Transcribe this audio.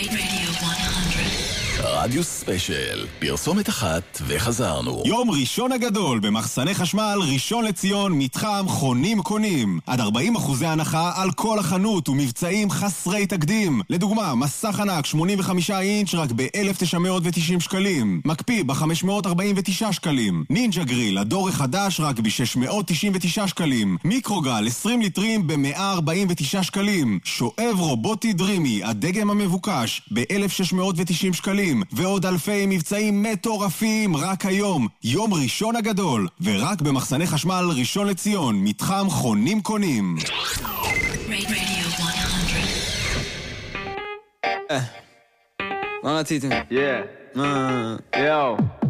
רדיו ספיישל, פרסומת אחת וחזרנו. יום ראשון הגדול במחסני חשמל ראשון לציון, מתחם חונים קונים. עד 40% הנחה על כל החנות ומבצעים חסרי תקדים. לדוגמה, מסך ענק 85 אינץ' רק ב-1,990 שקלים. מקפיא ב-549 שקלים. נינג'ה גריל, הדור החדש רק ב-699 שקלים. מיקרוגל 20 ליטרים ב-149 שקלים. שואב רובוטי דרימי, הדגם המבוקש, ב-1,690 שקלים. ועוד אלפי מבצעים מטורפים רק היום. יום ראשון הגדול, ורק במחסני חשמל ראשון לציון, מתחם חונים קונים. מה רציתם? Yeah. Yo.